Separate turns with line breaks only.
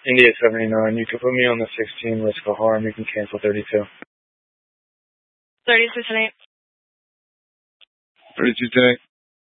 India 79. You can put me on the 16 risk of harm. You can cancel 32.
32 tonight.
32 tonight.